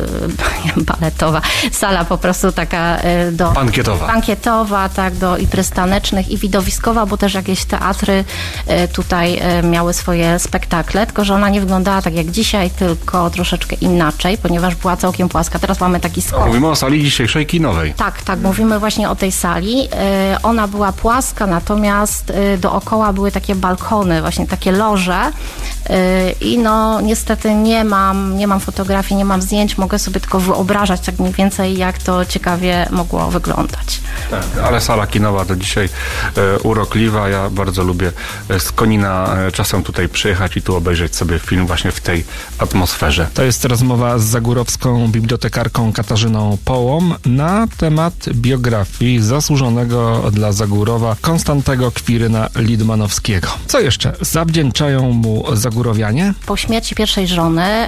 y, baletowa, sala po prostu taka y, do... Bankietowa. Bankietowa, tak, do imprez tanecznych i widowiskowa, bo też jakieś teatry y, tutaj y, miały swoje spektakle, tylko że ona nie wyglądała tak jak dzisiaj, tylko troszeczkę inaczej, ponieważ była całkiem płaska. Teraz mamy taki skok. Mówimy o sali dzisiejszej kinowej. Tak, tak, mówimy właśnie o tej sali. Y, ona była płaska, natomiast y, dookoła były takie balkony, właśnie takie loże y, i no niestety nie mam, nie mam fotografii, nie mam zdjęć, mogę sobie tylko wyobrażać tak mniej więcej, jak to ciekawie mogło wyglądać. Tak, ale sala kinowa do dzisiaj e, urokliwa. Ja bardzo lubię z Konina e, czasem tutaj przyjechać i tu obejrzeć sobie film właśnie w tej atmosferze. To jest rozmowa z zagórowską bibliotekarką Katarzyną Połą na temat biografii zasłużonego dla Zagórowa Konstantego Kwiryna Lidmanowskiego. Co jeszcze zawdzięczają mu zagórowianie? Po śmierci pierwszej żony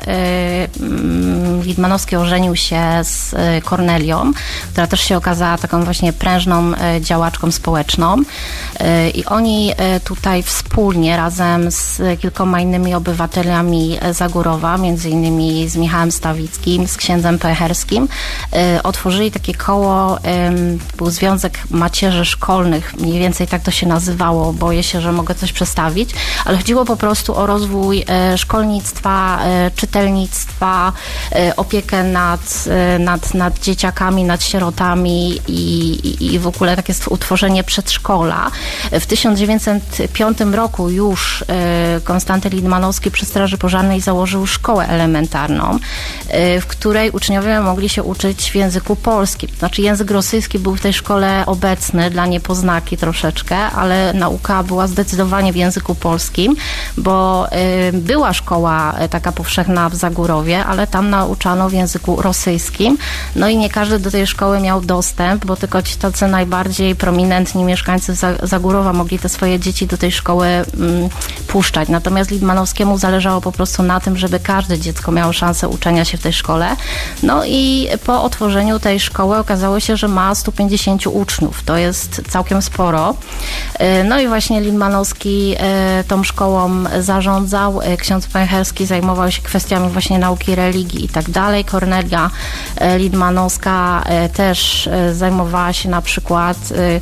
yy, Lidmanowski ożenił się z yy, Kornelią, która też się okazała taką właśnie prężną yy, działaczką społeczną yy, i oni yy, tutaj wspólnie razem z kilkoma innymi obywatelami Zagórowa, między innymi z Michałem Stawickim, z księdzem Pecherskim, yy, otworzyli takie koło, yy, był Związek Macierzy Szkolnych, mniej więcej tak to się nazywało, boję się, że mogę coś przestawić, ale chodziło po prostu o rozwój yy, szkolnictwa, yy, czytelnictwa, yy, opiekę nad, yy, nad, nad dzieciakami, nad sierotami i, i, i w ogóle takie utworzenie przedszkola. W tysiąc dziewięćset piątym roku już yy, Konstanty Lidmanowski przy Straży Pożarnej założył szkołę elementarną, yy, w której uczniowie mogli się uczyć w języku polskim. Znaczy język rosyjski był w tej szkole obecny, dla niepoznaki troszeczkę, ale nauka była zdecydowanie w języku polskim, bo yy, była szkoła taka powszechna w Zagórowie, ale tam nauczano w języku rosyjskim. No i nie każdy do tej szkoły miał dostęp, bo tylko ci tacy najbardziej prominentni mieszkańcy Zagórowa mogli te swoje dzieci do tej szkoły mm, puszczać. Natomiast Lidmanowskiemu zależało po prostu na tym, żeby każde dziecko miało szansę uczenia się w tej szkole. No i po otworzeniu tej szkoły okazało się, że ma stu pięćdziesięciu uczniów. To jest całkiem sporo. No i właśnie Lidmanowski tą szkołą zarządzał. Ksiądz Pecherski zajmował się kwestiami właśnie nauki religii i tak dalej. Kornelia Lidmanowska też zajmowała się na przykład,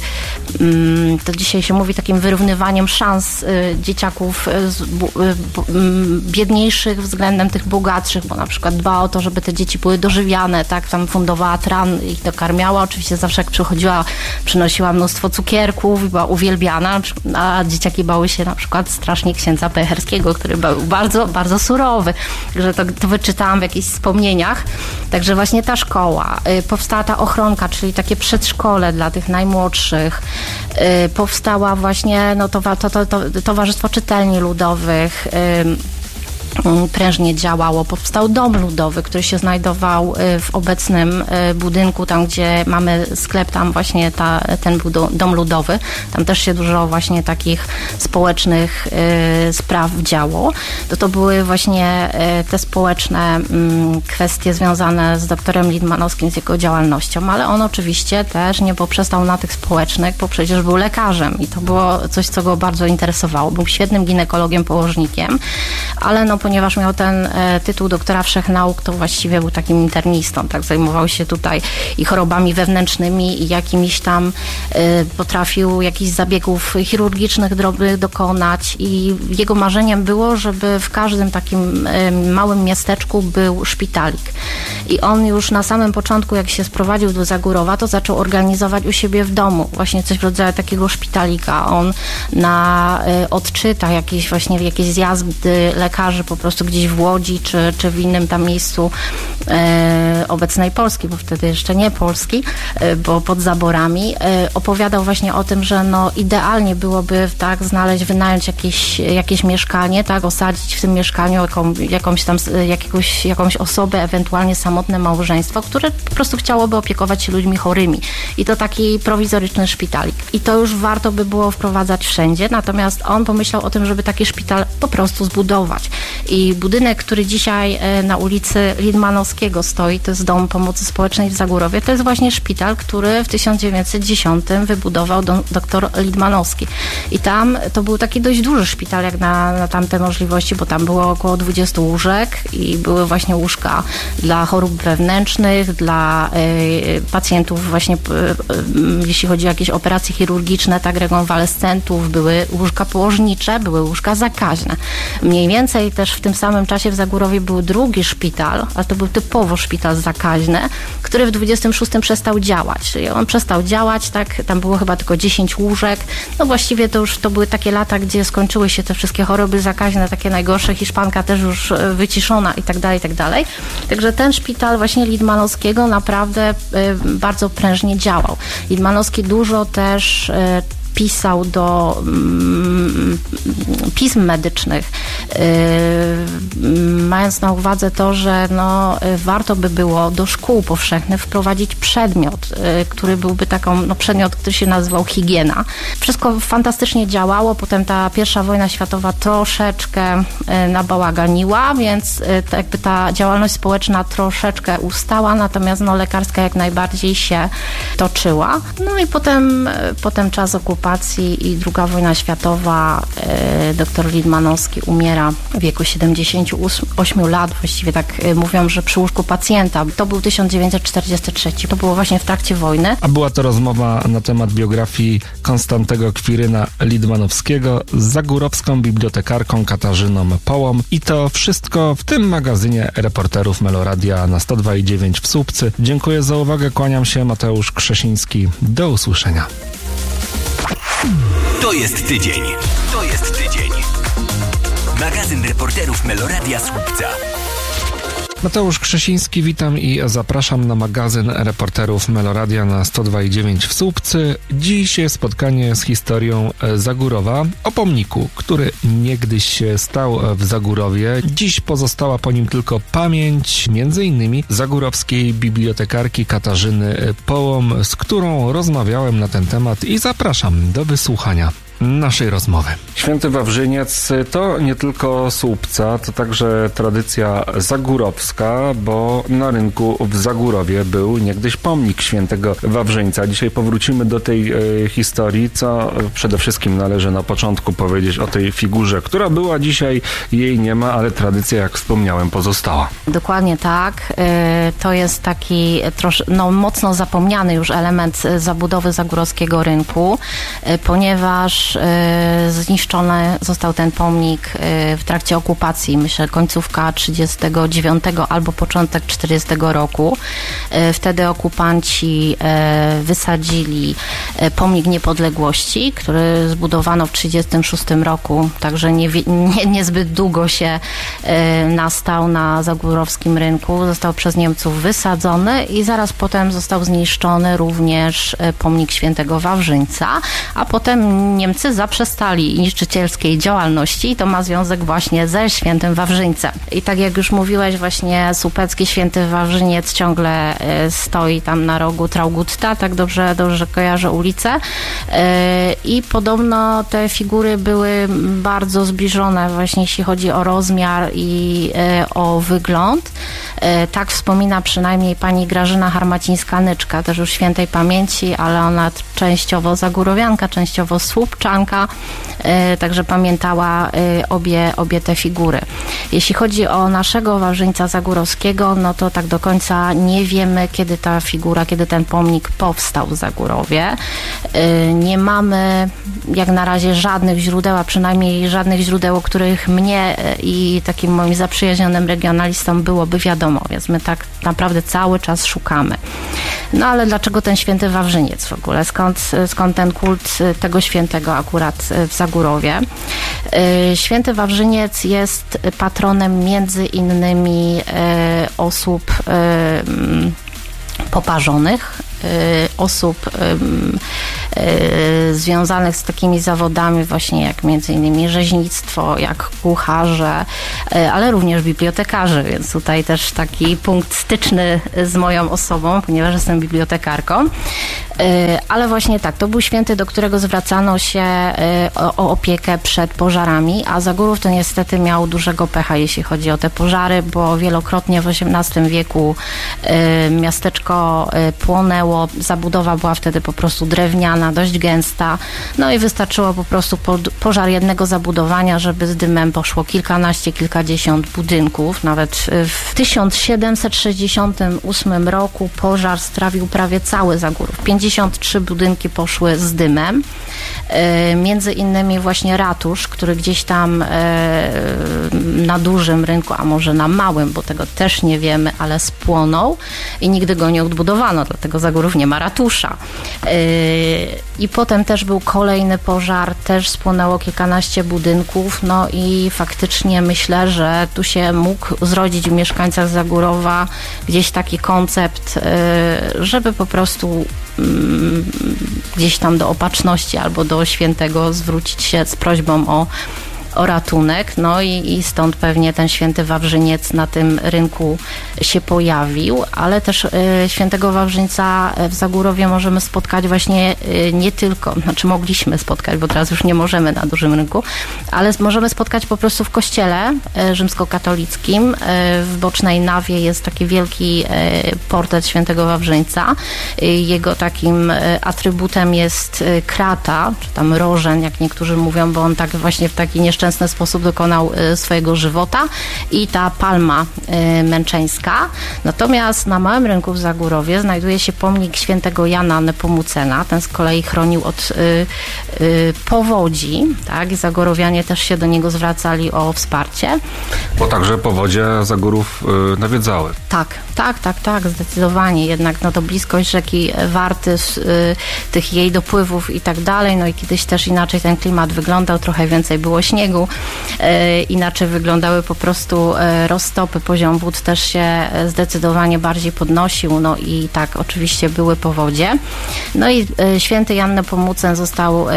to dzisiaj się mówi, takim wyrównywaniem szans dzieciaków biedniejszych względem tych bogatszych, bo na przykład dbała o to, żeby te dzieci były dożywiane, tak, tam fundowała tran, ich dokarmiała, oczywiście zawsze jak przychodziła, przynosiła mnóstwo cukierków i była uwielbiana, a dzieciaki bały się na przykład strasznie księdza Pecherskiego, który był bardzo, bardzo surowy, także to, to wyczytałam w jakichś wspomnieniach, także właśnie ta szkoła, y, powstała ta ochronka, czyli takie przedszkole dla tych najmłodszych, y, powstała właśnie no, to, to, to, to, Towarzystwo Czytelni Ludowych, y, prężnie działało. Powstał dom ludowy, który się znajdował w obecnym budynku, tam gdzie mamy sklep, tam właśnie ta, ten był dom ludowy. Tam też się dużo właśnie takich społecznych spraw działo. To to były właśnie te społeczne kwestie związane z doktorem Lidmanowskim, z jego działalnością, ale on oczywiście też nie poprzestał na tych społecznych, bo przecież był lekarzem i to było coś, co go bardzo interesowało. Był świetnym ginekologiem, położnikiem, ale no ponieważ miał ten e, tytuł doktora wszechnauk, to właściwie był takim internistą, tak, zajmował się tutaj i chorobami wewnętrznymi i jakimiś tam e, potrafił jakichś zabiegów chirurgicznych drobnych dokonać i jego marzeniem było, żeby w każdym takim e, małym miasteczku był szpitalik. I on już na samym początku, jak się sprowadził do Zagórowa, to zaczął organizować u siebie w domu właśnie coś w rodzaju takiego szpitalika. On na e, odczytach jakieś właśnie jakieś zjazdy lekarzy po prostu gdzieś w Łodzi, czy, czy w innym tam miejscu e, obecnej Polski, bo wtedy jeszcze nie Polski, e, bo pod zaborami, e, opowiadał właśnie o tym, że no idealnie byłoby tak znaleźć, wynająć jakieś, jakieś mieszkanie, tak, osadzić w tym mieszkaniu jaką, jakąś tam, jakiegoś, jakąś osobę, ewentualnie samotne małżeństwo, które po prostu chciałoby opiekować się ludźmi chorymi. I to taki prowizoryczny szpitalik. I to już warto by było wprowadzać wszędzie, natomiast on pomyślał o tym, żeby taki szpital po prostu zbudować. I budynek, który dzisiaj na ulicy Lidmanowskiego stoi, to jest Dom Pomocy Społecznej w Zagórowie, to jest właśnie szpital, który w tysiąc dziewięćset dziesiątym wybudował do, doktor Lidmanowski. I tam to był taki dość duży szpital jak na, na tamte możliwości, bo tam było około dwudziestu łóżek i były właśnie łóżka dla chorób wewnętrznych, dla y, pacjentów właśnie, y, y, jeśli chodzi o jakieś operacje chirurgiczne, tak, rekonwalescentów, były łóżka położnicze, były łóżka zakaźne. Mniej więcej też w tym samym czasie w Zagórowie był drugi szpital, ale to był typowo szpital zakaźny, który w dwudziestym szóstym przestał działać. Czyli on przestał działać, tak, tam było chyba tylko dziesięć łóżek. No właściwie to już to były takie lata, gdzie skończyły się te wszystkie choroby zakaźne, takie najgorsze, hiszpanka też już wyciszona i tak dalej, i tak dalej. Także ten szpital właśnie Lidmanowskiego naprawdę y, bardzo prężnie działał. Lidmanowski dużo też y, pisał do mm, pism medycznych, yy, mając na uwadze to, że no, warto by było do szkół powszechnych wprowadzić przedmiot, yy, który byłby taką, no, przedmiot, który się nazywał higiena. Wszystko fantastycznie działało, potem ta pierwsza wojna światowa troszeczkę yy, nabałaganiła, więc yy, to jakby ta działalność społeczna troszeczkę ustała, natomiast no, lekarska jak najbardziej się toczyła. No i potem, yy, potem czas okupacji i druga wojna światowa, e, doktor Lidmanowski umiera w wieku siedemdziesięciu ośmiu lat, właściwie tak e, mówią, że przy łóżku pacjenta. To był tysiąc dziewięćset czterdziesty trzeci, to było właśnie w trakcie wojny. A była to rozmowa na temat biografii Konstantego Kwiryna Lidmanowskiego z zagórowską bibliotekarką Katarzyną Połą. I to wszystko w tym magazynie reporterów Meloradia na sto dwa i dziewięć w Słupcy. Dziękuję za uwagę, kłaniam się, Mateusz Krzesiński. Do usłyszenia. To jest tydzień. To jest tydzień. Magazyn reporterów Meloradia Słupca. Mateusz Krzesiński, witam i zapraszam na magazyn reporterów Meloradia na sto dwa i dziewięć w Słupcy. Dziś spotkanie z historią Zagórowa, o pomniku, który niegdyś stał w Zagórowie. Dziś pozostała po nim tylko pamięć między innymi zagórowskiej bibliotekarki Katarzyny Połom, z którą rozmawiałem na ten temat i zapraszam do wysłuchania naszej rozmowy. Święty Wawrzyniec to nie tylko Słupca, to także tradycja zagórowska, bo na rynku w Zagórowie był niegdyś pomnik świętego Wawrzyńca. Dzisiaj powrócimy do tej e, historii, co przede wszystkim należy na początku powiedzieć o tej figurze, która była, dzisiaj jej nie ma, ale tradycja, jak wspomniałem, pozostała. Dokładnie tak. E, to jest taki trosz, no, mocno zapomniany już element zabudowy zagórowskiego rynku, e, ponieważ zniszczony został ten pomnik w trakcie okupacji, myślę końcówka trzydziestego dziewiątego albo początek czterdziestego roku. Wtedy okupanci wysadzili pomnik niepodległości, który zbudowano w tysiąc dziewięćset trzydziestym szóstym roku, także nie, nie, niezbyt długo się nastał na Zagórowskim Rynku. Został przez Niemców wysadzony i zaraz potem został zniszczony również pomnik świętego Wawrzyńca, a potem Niemcy zaprzestali niszczycielskiej działalności i to ma związek właśnie ze świętym Wawrzyńcem. I tak jak już mówiłeś, właśnie Słupecki święty Wawrzyniec ciągle stoi tam na rogu Traugutta, tak dobrze, dobrze kojarzę ulicę. I podobno te figury były bardzo zbliżone właśnie jeśli chodzi o rozmiar i o wygląd. Tak wspomina przynajmniej pani Grażyna Harmacińska-Nyczka, też już świętej pamięci, ale ona częściowo zagórowianka, częściowo słupczanka, także pamiętała obie, obie te figury. Jeśli chodzi o naszego Wawrzyńca Zagórowskiego, no to tak do końca nie wiemy, kiedy ta figura, kiedy ten pomnik powstał w Zagórowie. Nie mamy jak na razie żadnych źródeł, a przynajmniej żadnych źródeł, o których mnie i takim moim zaprzyjaźnionym regionalistom byłoby wiadomo, więc my tak naprawdę cały czas szukamy. No ale dlaczego ten święty Wawrzyniec w ogóle? Skąd, skąd ten kult tego świętego akurat w Zagórowie? Święty Wawrzyniec jest patronem między innymi osób poparzonych, osób związanych z takimi zawodami właśnie jak między innymi rzeźnictwo, jak kucharze, ale również bibliotekarze, więc tutaj też taki punkt styczny z moją osobą, ponieważ jestem bibliotekarką. Ale właśnie tak, to był święty, do którego zwracano się o, o opiekę przed pożarami, a Zagórów to niestety miał dużego pecha, jeśli chodzi o te pożary, bo wielokrotnie w osiemnastym wieku miasteczko płonęło, zabudowa była wtedy po prostu drewniana, dość gęsta, no i wystarczyło po prostu pożar jednego zabudowania, żeby z dymem poszło kilkanaście, kilkadziesiąt budynków. Nawet w tysiąc siedemset sześćdziesiątym ósmym roku pożar strawił prawie cały Zagórów. pięćdziesiąt trzy budynki poszły z dymem. Między innymi właśnie ratusz, który gdzieś tam na dużym rynku, a może na małym, bo tego też nie wiemy, ale spłonął i nigdy go nie odbudowano, dlatego Zagórów nie ma ratusza. I potem też był kolejny pożar, też spłonęło kilkanaście budynków, no i faktycznie myślę, że tu się mógł zrodzić w mieszkańcach Zagórowa gdzieś taki koncept, żeby po prostu gdzieś tam do opatrzności albo do świętego zwrócić się z prośbą o o ratunek, no i, i stąd pewnie ten święty Wawrzyniec na tym rynku się pojawił, ale też y, świętego Wawrzyńca w Zagórowie możemy spotkać właśnie y, nie tylko, znaczy mogliśmy spotkać, bo teraz już nie możemy na dużym rynku, ale możemy spotkać po prostu w kościele y, rzymskokatolickim. Y, w bocznej nawie jest taki wielki y, portret świętego Wawrzyńca. Y, jego takim y, atrybutem jest y, krata, czy tam rożen, jak niektórzy mówią, bo on tak właśnie w taki nieszczęsny sposób dokonał swojego żywota i ta palma męczeńska. Natomiast na Małym Rynku w Zagórowie znajduje się pomnik świętego Jana Nepomucena. Ten z kolei chronił od y, y, powodzi, tak? I Zagorowianie też się do niego zwracali o wsparcie. Bo także powodzie Zagórów y, nawiedzały. Tak, tak, tak, tak, zdecydowanie. Jednak no to bliskość rzeki Warty, y, tych jej dopływów i tak dalej, no i kiedyś też inaczej ten klimat wyglądał, trochę więcej było śniegu, e, inaczej wyglądały po prostu e, roztopy, poziom wód też się zdecydowanie bardziej podnosił, no i tak oczywiście były powodzie. No i e, święty Jan Nepomucen został e,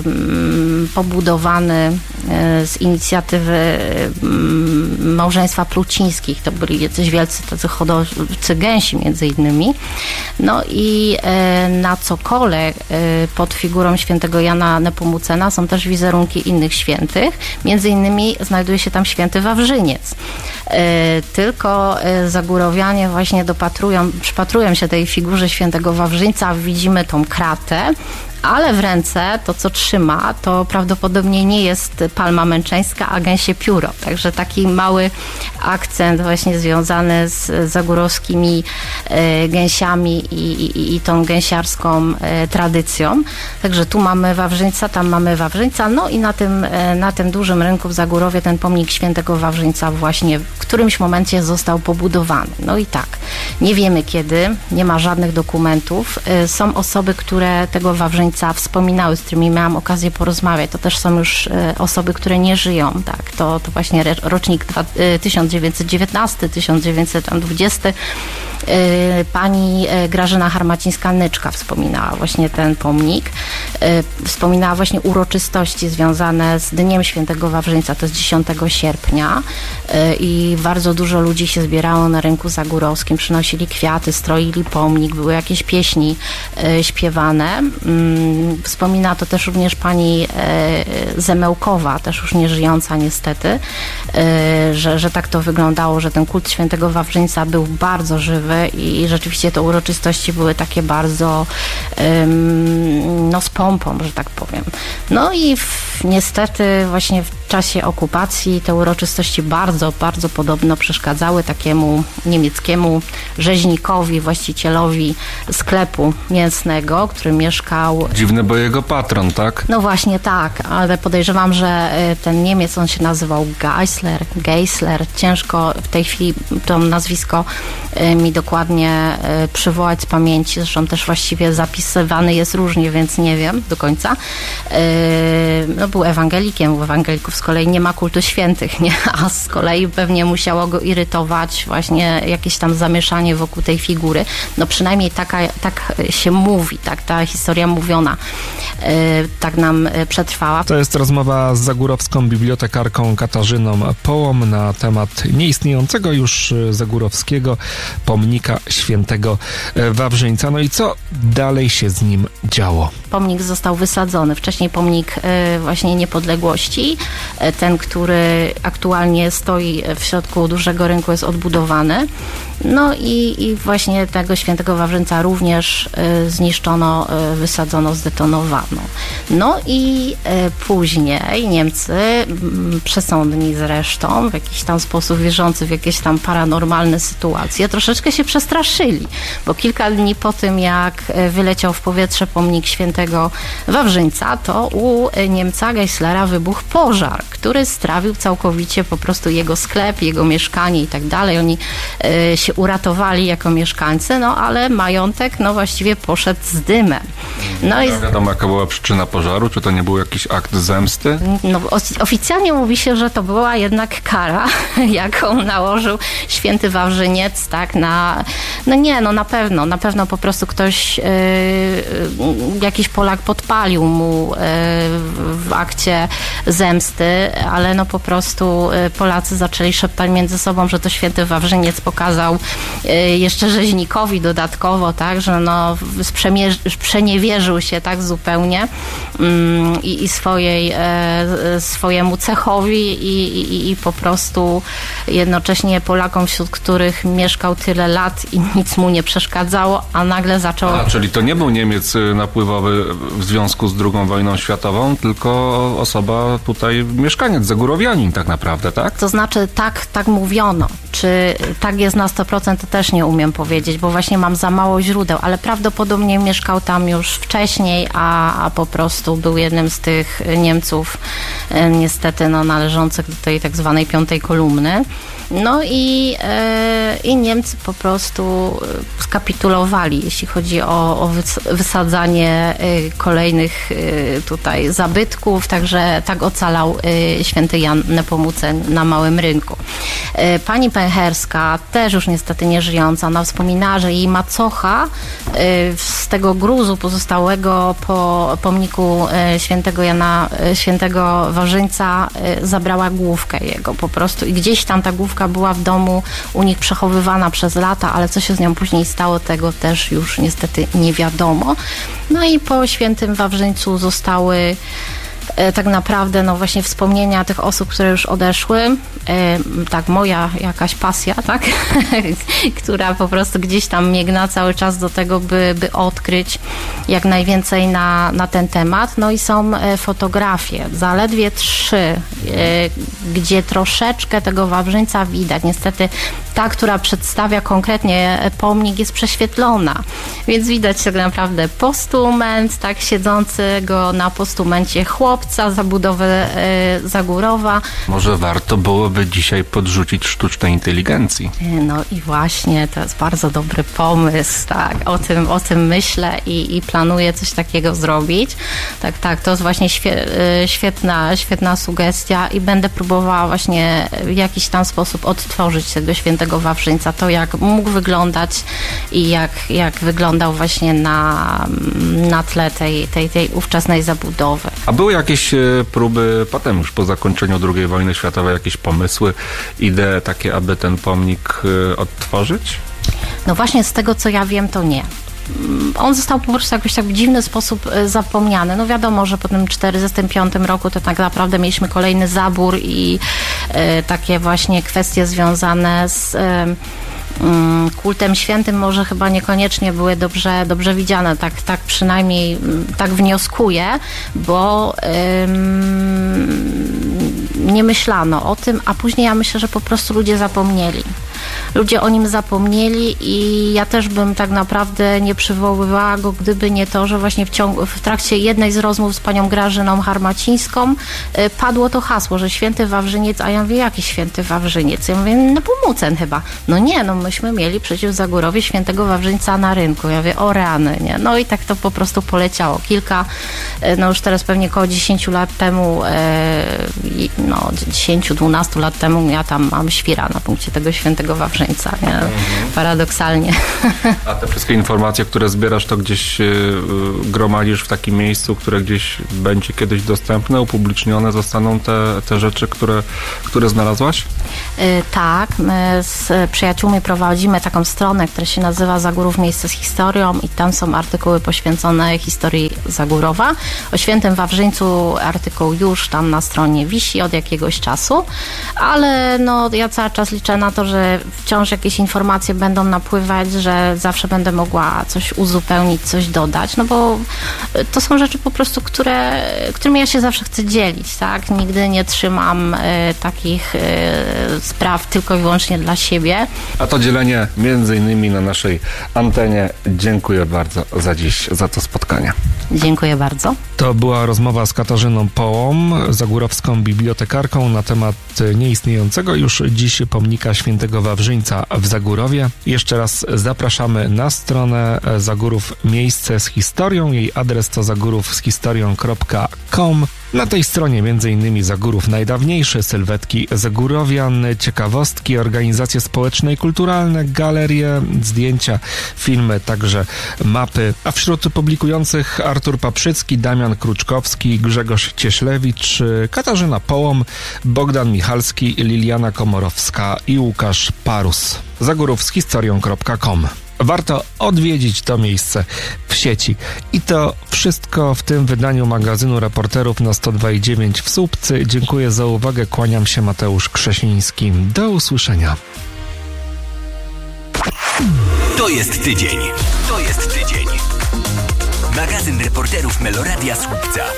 m, pobudowany e, z inicjatywy e, małżeństwa Plucińskich, to byli jacyś wielcy tacy hodowcy gęsi między innymi. No i e, na cokole e, pod figurą świętego Jana Nepomucena są też wizerunki innych świętych. Między innymi znajduje się tam święty Wawrzyniec. E, tylko e, Zagórowianie właśnie dopatrują, przypatrują się tej figurze świętego Wawrzyńca, widzimy tą kratę, ale w ręce to, co trzyma, to prawdopodobnie nie jest palma męczeńska, a gęsie pióro. Także taki mały akcent właśnie związany z zagórowskimi e, gęsiami i, i, i tą gęsiarską e, tradycją. Także tu mamy Wawrzyńca, tam mamy Wawrzyńca, no i na tym, e, na tym dużym rynku w Zagórowie ten pomnik świętego Wawrzyńca właśnie w którymś momencie został pobudowany. No i tak, nie wiemy kiedy, nie ma żadnych dokumentów. E, są osoby, które tego Wawrzyńca Wawrzyńca wspominały, z którymi miałam okazję porozmawiać. To też są już osoby, które nie żyją, tak. To, to właśnie rocznik tysiąc dziewięćset dziewiętnasty, tysiąc dziewięćset dwudziesty. Pani Grażyna Harmacińska-Nyczka wspominała właśnie ten pomnik. Wspominała właśnie uroczystości związane z Dniem Świętego Wawrzyńca, to jest dziesiątego sierpnia i bardzo dużo ludzi się zbierało na rynku zagórowskim, przynosili kwiaty, stroili pomnik, były jakieś pieśni śpiewane. Wspomina to też również pani Zemełkowa, też już nie żyjąca niestety, że, że tak to wyglądało, że ten kult Świętego Wawrzyńca był bardzo żywy i rzeczywiście te uroczystości były takie bardzo no z pompą, że tak powiem. No i w, niestety właśnie w czasie okupacji te uroczystości bardzo, bardzo podobno przeszkadzały takiemu niemieckiemu rzeźnikowi, właścicielowi sklepu mięsnego, który mieszkał... Dziwne, bo jego patron, tak? No właśnie tak, ale podejrzewam, że ten Niemiec, on się nazywał Geisler, Geisler. Ciężko w tej chwili to nazwisko mi dokładnie przywołać z pamięci, zresztą też właściwie zapisywany jest różnie, więc nie wiem do końca. No, był ewangelikiem, u ewangelików z kolei nie ma kultu świętych, nie? A z kolei pewnie musiało go irytować właśnie jakieś tam zamieszanie wokół tej figury. No przynajmniej taka, tak się mówi, tak ta historia mówiona tak nam przetrwała. To jest rozmowa z zagórowską bibliotekarką Katarzyną Połom na temat nieistniejącego już zagórowskiego pomnika Świętego Wawrzyńca. No i co dalej się z nim działo? Pomnik został wysadzony. Wcześniej pomnik właśnie niepodległości, ten, który aktualnie stoi w środku dużego rynku, jest odbudowany. No i, i właśnie tego Świętego Wawrzyńca również y, zniszczono, y, wysadzono, zdetonowano. No i y, później Niemcy, y, przesądni zresztą, w jakiś tam sposób wierzący w jakieś tam paranormalne sytuacje, troszeczkę się przestraszyli, bo kilka dni po tym, jak wyleciał w powietrze pomnik Świętego Wawrzyńca, to u Niemca Geislera wybuchł pożar, który strawił całkowicie po prostu jego sklep, jego mieszkanie i tak dalej. Oni y, się uratowali jako mieszkańcy, no ale majątek no właściwie poszedł z dymem. No i wiadomo, jaka była przyczyna pożaru? Czy to nie był jakiś akt zemsty? No, oficjalnie mówi się, że to była jednak kara, jaką nałożył święty Wawrzyniec, tak, na... No nie, no na pewno, na pewno po prostu ktoś, yy, jakiś Polak podpalił mu yy, w akcie zemsty, ale no po prostu yy, Polacy zaczęli szeptać między sobą, że to święty Wawrzyniec pokazał jeszcze rzeźnikowi dodatkowo, tak, że no przeniewierzył się tak zupełnie mm, i, i swojej, e, swojemu cechowi i, i, i po prostu jednocześnie Polakom, wśród których mieszkał tyle lat i nic mu nie przeszkadzało, a nagle zaczął... A, czyli to nie był Niemiec napływowy w związku z drugą wojną światową, tylko osoba tutaj, mieszkaniec, zagórowianin tak naprawdę, tak? To znaczy tak, tak mówiono. Czy tak jest na sto procent, to też nie umiem powiedzieć, bo właśnie mam za mało źródeł, ale prawdopodobnie mieszkał tam już wcześniej, a, a po prostu był jednym z tych Niemców niestety no, należących do tej tak zwanej piątej kolumny. No i, e, i Niemcy po prostu skapitulowali, jeśli chodzi o, o wysadzanie kolejnych tutaj zabytków, także tak ocalał święty Jan Nepomucen na Małym Rynku. Pani Pęcherska, też już niestety nie żyjąca, ona wspominała, że jej macocha z tego gruzu pozostałego po pomniku świętego Jana, świętego Wawrzyńca zabrała główkę jego po prostu i gdzieś tam ta główka była w domu u nich przechowywana przez lata, ale co się z nią później stało, tego też już niestety nie wiadomo. No i po świętym Wawrzyńcu zostały tak naprawdę no właśnie wspomnienia tych osób, które już odeszły, e, tak moja jakaś pasja, tak, która po prostu gdzieś tam miegna cały czas do tego, by, by odkryć jak najwięcej na, na ten temat. No i są fotografie, zaledwie trzy, e, gdzie troszeczkę tego Wawrzyńca widać. Niestety ta, która przedstawia konkretnie pomnik, jest prześwietlona. Więc widać tak naprawdę postument, tak, siedzącego na postumencie chłopca, zabudowę y, Zagórowa. Może warto byłoby dzisiaj podrzucić sztucznej inteligencji. No i właśnie, to jest bardzo dobry pomysł, tak, o tym, o tym myślę i, i planuję coś takiego zrobić. Tak, tak, to jest właśnie świe, świetna, świetna sugestia i będę próbowała właśnie w jakiś tam sposób odtworzyć tego świętego Wawrzyńca, to jak mógł wyglądać i jak, jak wyglądał właśnie na, na tle tej, tej, tej ówczesnej zabudowy. A były jakieś próby potem już po zakończeniu drugiej wojny światowej, jakieś pomysły, idee takie, aby ten pomnik odtworzyć? No właśnie z tego, co ja wiem, to nie. On został po prostu jakoś tak w dziwny sposób zapomniany. No wiadomo, że po tym czterdziestym piątym roku to tak naprawdę mieliśmy kolejny zabór i y, takie właśnie kwestie związane z y, kultem świętym może chyba niekoniecznie były dobrze, dobrze widziane. Tak, tak przynajmniej tak wnioskuję, bo ym, nie myślano o tym, a później ja myślę, że po prostu ludzie zapomnieli. Ludzie o nim zapomnieli i ja też bym tak naprawdę nie przywoływała go, gdyby nie to, że właśnie w, ciągu, w trakcie jednej z rozmów z panią Grażyną Harmacińską y, padło to hasło, że święty Wawrzyniec, a ja mówię, jaki święty Wawrzyniec? Ja mówię, no Półmucen chyba. No nie, no myśmy mieli przecież w Zagórowie świętego Wawrzyńca na rynku. Ja mówię, o rany, nie? No i tak to po prostu poleciało. Kilka, y, no już teraz pewnie około dziesięciu lat temu, y, no dziesięciu, dwunastu lat temu ja tam mam świra na punkcie tego świętego Wawrzyńca, nie? Mhm. Paradoksalnie. A te wszystkie informacje, które zbierasz, to gdzieś y, gromadzisz w takim miejscu, które gdzieś będzie kiedyś dostępne, upublicznione zostaną te, te rzeczy, które, które znalazłaś? Y, tak, my z przyjaciółmi prowadzimy taką stronę, która się nazywa Zagórów Miejsce z historią i tam są artykuły poświęcone historii Zagórowa. O świętym Wawrzyńcu artykuł już tam na stronie wisi od jakiegoś czasu, ale no ja cały czas liczę na to, że wciąż jakieś informacje będą napływać, że zawsze będę mogła coś uzupełnić, coś dodać, no bo to są rzeczy po prostu, które, którymi ja się zawsze chcę dzielić, tak? Nigdy nie trzymam y, takich y, spraw tylko i wyłącznie dla siebie. A to dzielenie między innymi na naszej antenie. Dziękuję bardzo za dziś, za to spotkanie. Dziękuję bardzo. To była rozmowa z Katarzyną Połom, zagórowską bibliotekarką na temat nieistniejącego już dziś pomnika świętego Wawrzyńca w Zagórowie. Jeszcze raz zapraszamy na stronę Zagórów Miejsce z historią. Jej adres to zagórów z historią kropka com. Na tej stronie między innymi Zagórów najdawniejsze, sylwetki Zagórowian, ciekawostki, organizacje społeczne i kulturalne, galerie, zdjęcia, filmy, także mapy. A wśród publikujących Artur Paprzycki, Damian Kruczkowski, Grzegorz Cieślewicz, Katarzyna Połom, Bogdan Michalski, Liliana Komorowska i Łukasz Parus. Zagórów z historią kropka com. Warto odwiedzić to miejsce w sieci. I to wszystko w tym wydaniu magazynu Reporterów na sto dwa i dziewięć w Słupcy. Dziękuję za uwagę. Kłaniam się, Mateusz Krzesiński. Do usłyszenia. To jest tydzień. To jest tydzień. Magazyn Reporterów Meloradia Słupca.